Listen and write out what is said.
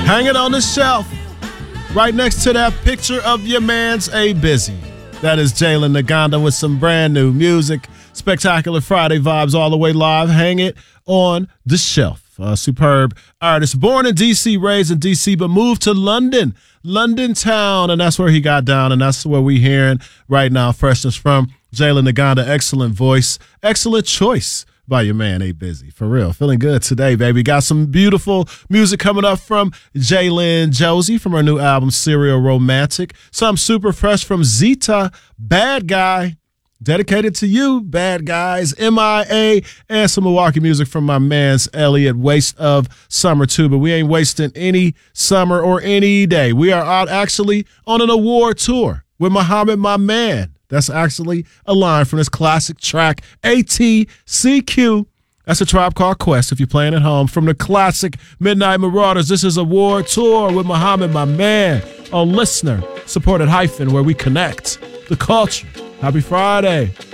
Hanging on the shelf, right next to that picture of your man's A Busy. That is Jalen Naganda with some brand new music. Spectacular Friday vibes all the way live. Hang it on the shelf. Superb artist. Born in D.C., raised in D.C., but moved to London town, and that's where he got down, and that's where we hearing right now. Freshness from Jalen Naganda. Excellent voice. Excellent choice by your man A Busy. For real. Feeling good today, baby. Got some beautiful music coming up from Jalen Josie from her new album, Serial Romantic. Some super fresh from Zeta, Bad Guy. Dedicated to you, Bad Guys, MIA, and some Milwaukee music from my man's Elliot. Waste of summer, too, but we ain't wasting any summer or any day. We are out actually on an award tour with Muhammad, my man. That's actually a line from this classic track, ATCQ. That's a Tribe Called Quest if you're playing at home. From the classic Midnight Marauders, this is Award Tour with Muhammad, my man, on Listener, supported Hyphen, where we connect the culture. Happy Friday.